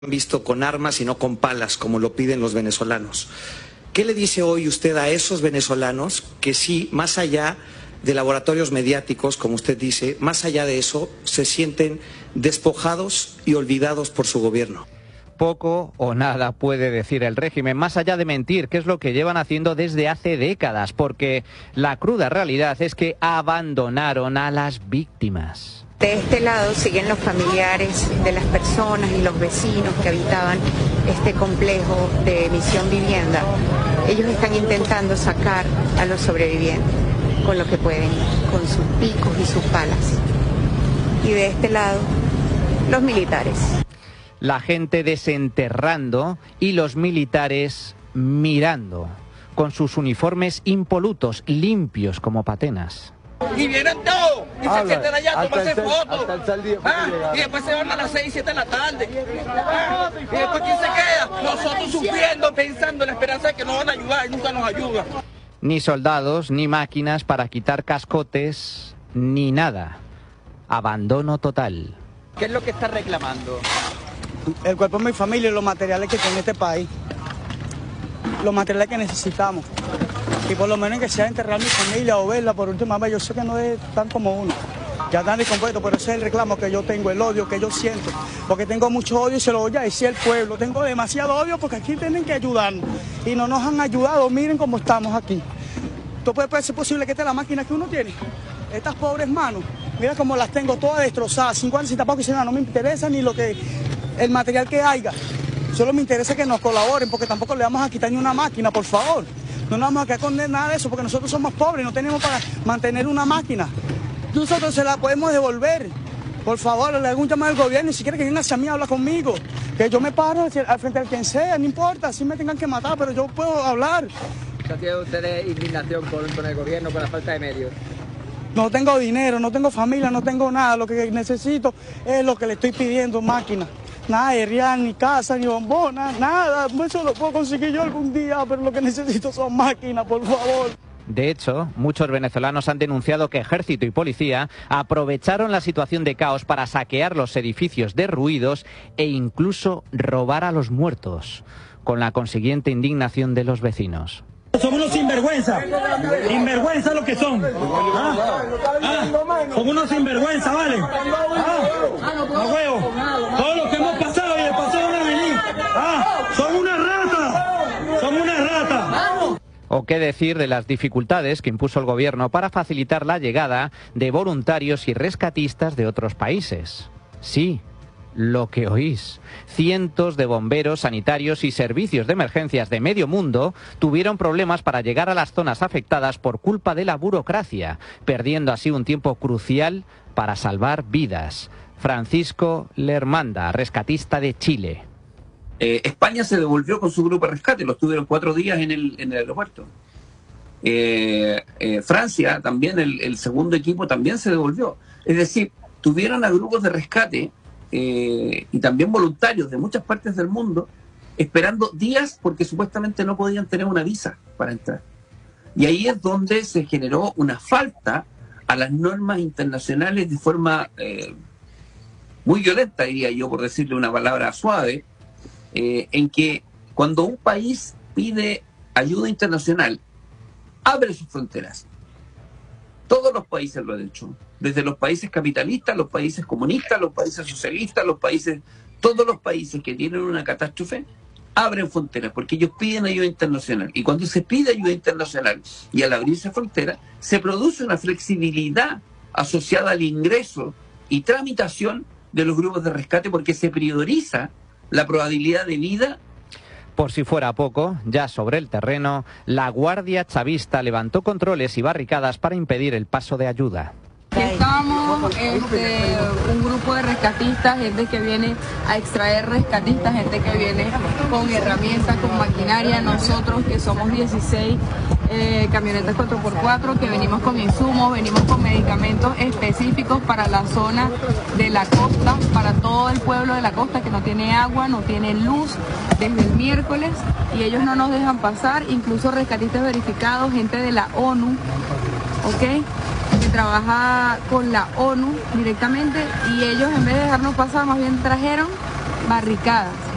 visto con armas y no con palas, como lo piden los venezolanos. ¿Qué le dice hoy usted a esos venezolanos que sí, más allá de laboratorios mediáticos, como usted dice, más allá de eso, se sienten despojados y olvidados por su gobierno? Poco o nada puede decir el régimen, más allá de mentir, que es lo que llevan haciendo desde hace décadas, porque la cruda realidad es que abandonaron a las víctimas. De este lado siguen los familiares de las personas y los vecinos que habitaban este complejo de Misión Vivienda. Ellos están intentando sacar a los sobrevivientes con lo que pueden, con sus picos y sus palas. Y de este lado, los militares. La gente desenterrando y los militares mirando, con sus uniformes impolutos, limpios como patenas. Y vienen todos, y se sienten allá a tomarse fotos. Y después se van a las 6, 7 de la tarde. Y después ¿quién se queda? Nosotros sufriendo, pensando en la esperanza de que nos van a ayudar y nunca nos ayudan. Ni soldados, ni máquinas para quitar cascotes, ni nada. Abandono total. ¿Qué es lo que está reclamando? El cuerpo de mi familia y los materiales que tiene este país. Los materiales que necesitamos. Y por lo menos que sea enterrar a mi familia o verla por última vez. Yo sé que no es tan como uno. Ya están descompuestos, pero ese es el reclamo que yo tengo, el odio que yo siento. Porque tengo mucho odio y se lo voy a decir al pueblo. Tengo demasiado odio porque aquí tienen que ayudarnos. Y no nos han ayudado. Miren cómo estamos aquí. ¿Esto puede ser posible que esta es la máquina que uno tiene? Estas pobres manos. Mira cómo las tengo todas destrozadas. 50 sin tapado que se no me interesa ni lo que... el material que haya. Solo me interesa que nos colaboren porque tampoco le vamos a quitar ni una máquina, por favor. No nos vamos a quedar con nada de eso porque nosotros somos pobres, no tenemos para mantener una máquina. Nosotros se la podemos devolver. Por favor, le hago un llamado al gobierno y si quiere que venga hacia mí, habla conmigo. Que yo me paro al frente al quien sea, no importa, así me tengan que matar, pero yo puedo hablar. ¿Tienen ustedes indignación con el gobierno, con la falta de medios? No tengo dinero, no tengo familia, no tengo nada. Lo que necesito es lo que le estoy pidiendo, máquina. Nada de real, ni casa, ni bombona, nada. Eso lo puedo conseguir yo algún día, pero lo que necesito son máquinas, por favor. De hecho, muchos venezolanos han denunciado que ejército y policía aprovecharon la situación de caos para saquear los edificios derruidos e incluso robar a los muertos, con la consiguiente indignación de los vecinos. Son unos sinvergüenza, sinvergüenza lo que son. Son unos sinvergüenza, ¿vale? A huevo. Todo lo que hemos pasado y el pasado van a venir. Son una rata, son una rata. O qué decir de las dificultades que impuso el gobierno para facilitar la llegada de voluntarios y rescatistas de otros países. Sí, lo que oís. Cientos de bomberos, sanitarios y servicios de emergencias de medio mundo tuvieron problemas para llegar a las zonas afectadas por culpa de la burocracia, perdiendo así un tiempo crucial para salvar vidas. Francisco Lermanda, rescatista de Chile. España se devolvió con su grupo de rescate, los tuvieron 4 días en el aeropuerto. Francia también, el segundo equipo también se devolvió. Es decir, tuvieron a grupos de rescate y también voluntarios de muchas partes del mundo esperando días porque supuestamente no podían tener una visa para entrar. Y ahí es donde se generó una falta a las normas internacionales de forma muy violenta, diría yo, por decirle una palabra suave, en que cuando un país pide ayuda internacional, abre sus fronteras. Todos los países lo han hecho, desde los países capitalistas, los países comunistas, los países socialistas, todos los países que tienen una catástrofe, abren fronteras, porque ellos piden ayuda internacional. Y cuando se pide ayuda internacional y al abrirse fronteras, se produce una flexibilidad asociada al ingreso y tramitación de los grupos de rescate, porque se prioriza la probabilidad de vida. Por si fuera poco, ya sobre el terreno, la Guardia Chavista levantó controles y barricadas para impedir el paso de ayuda. Estamos un grupo de rescatistas, gente que viene a extraer rescatistas, gente que viene con herramientas, con maquinaria. Nosotros que somos 16 camionetas 4x4 que venimos con insumos, venimos con medicamentos específicos para la zona de la costa, para todo el pueblo de la costa que no tiene agua, no tiene luz desde el miércoles y ellos no nos dejan pasar, incluso rescatistas verificados, gente de la ONU, ¿ok? Que trabaja con la ONU directamente y ellos en vez de dejarnos pasar más bien trajeron barricadas.